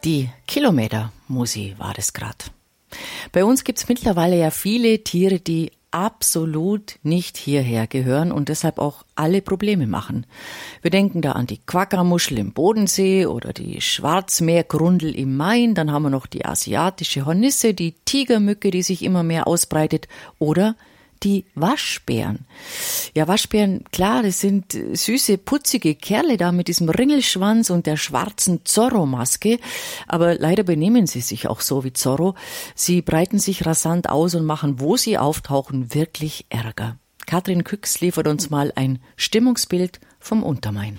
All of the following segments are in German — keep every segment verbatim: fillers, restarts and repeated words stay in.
Die Kilometer-Musi war das grad. Bei uns gibt's mittlerweile ja viele Tiere, die absolut nicht hierher gehören und deshalb auch alle Probleme machen. Wir denken da an die Quaggamuschel im Bodensee oder die Schwarzmeergrundel im Main. Dann haben wir noch die asiatische Hornisse, die Tigermücke, die sich immer mehr ausbreitet, oder die Waschbären. Ja, Waschbären, klar, das sind süße, putzige Kerle da mit diesem Ringelschwanz und der schwarzen Zorro-Maske. Aber leider benehmen sie sich auch so wie Zorro. Sie breiten sich rasant aus und machen, wo sie auftauchen, wirklich Ärger. Katrin Küchs liefert uns mal ein Stimmungsbild vom Untermain.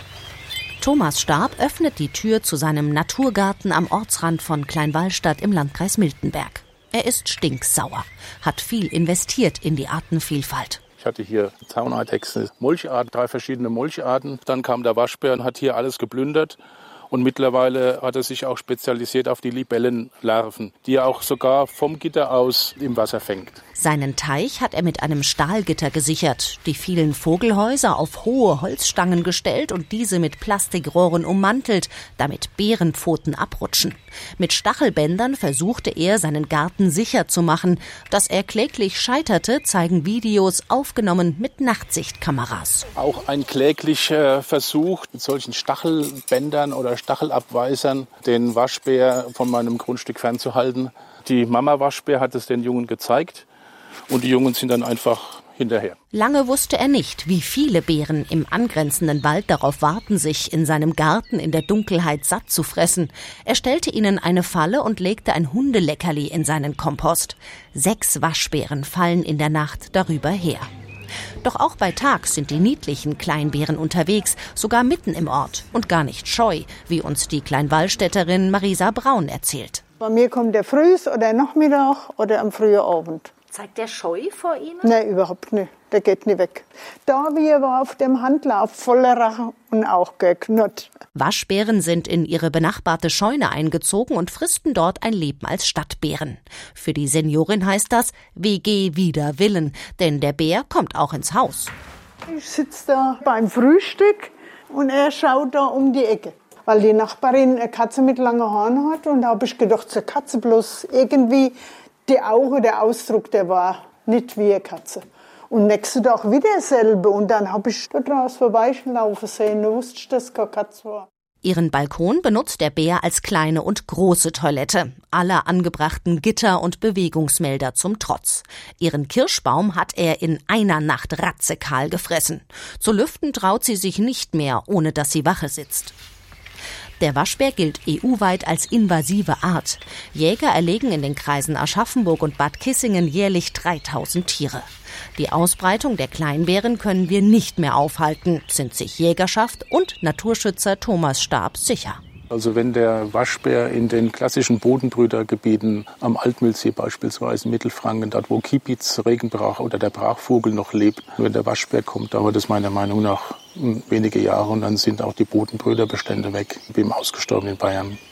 Thomas Stab öffnet die Tür zu seinem Naturgarten am Ortsrand von Kleinwallstadt im Landkreis Miltenberg. Er ist stinksauer, hat viel investiert in die Artenvielfalt. Ich hatte hier Zauneidechse, Molcharten, drei verschiedene Molcharten. Dann kam der Waschbär und hat hier alles geplündert. Und mittlerweile hat er sich auch spezialisiert auf die Libellenlarven, die er auch sogar vom Gitter aus im Wasser fängt. Seinen Teich hat er mit einem Stahlgitter gesichert, die vielen Vogelhäuser auf hohe Holzstangen gestellt und diese mit Plastikrohren ummantelt, damit Bärenpfoten abrutschen. Mit Stachelbändern versuchte er, seinen Garten sicher zu machen. Dass er kläglich scheiterte, zeigen Videos aufgenommen mit Nachtsichtkameras. Auch ein kläglicher Versuch, mit solchen Stachelbändern oder Stachelabweisern den Waschbär von meinem Grundstück fernzuhalten. Die Mama Waschbär hat es den Jungen gezeigt und die Jungen sind dann einfach hinterher. Lange wusste er nicht, wie viele Bären im angrenzenden Wald darauf warten, sich in seinem Garten in der Dunkelheit satt zu fressen. Er stellte ihnen eine Falle und legte ein Hundeleckerli in seinen Kompost. Sechs Waschbären fallen in der Nacht darüber her. Doch auch bei Tag sind die niedlichen Kleinbären unterwegs, sogar mitten im Ort und gar nicht scheu, wie uns die Kleinwallstädterin Marisa Braun erzählt. Bei mir kommt der frühs oder Nachmittag oder am frühen Abend. Zeigt der Scheu vor Ihnen? Nein, überhaupt nicht. Der geht nicht weg. Da wie er war auf dem Handlauf, voller Rache und auch geknurrt. Waschbären sind in ihre benachbarte Scheune eingezogen und fristen dort ein Leben als Stadtbären. Für die Seniorin heißt das W G wider Willen, denn der Bär kommt auch ins Haus. Ich sitze da beim Frühstück und er schaut da um die Ecke. Weil die Nachbarin eine Katze mit langen Haaren hat und da habe ich gedacht, zur Katze bloß irgendwie die Augen, der Ausdruck, der war nicht wie eine Katze. Und nächsten Tag wieder dasselbe. Und dann habe ich da draußen vorbeilaufen sehen, da wusste ich, dass es keine Katze war. Ihren Balkon benutzt der Bär als kleine und große Toilette. Alle angebrachten Gitter und Bewegungsmelder zum Trotz. Ihren Kirschbaum hat er in einer Nacht ratzekahl gefressen. Zu lüften traut sie sich nicht mehr, ohne dass sie Wache sitzt. Der Waschbär gilt E U-weit als invasive Art. Jäger erlegen in den Kreisen Aschaffenburg und Bad Kissingen jährlich dreitausend Tiere. Die Ausbreitung der Kleinbären können wir nicht mehr aufhalten, sind sich Jägerschaft und Naturschützer Thomas Stab sicher. Also wenn der Waschbär in den klassischen Bodenbrütergebieten am Altmühlsee beispielsweise in Mittelfranken, dort wo Kiebitz, Regenbrach oder der Brachvogel noch lebt, wenn der Waschbär kommt, dauert es meiner Meinung nach wenige Jahre und dann sind auch die Bodenbrüterbestände weg, wie im ausgestorbenen Bayern.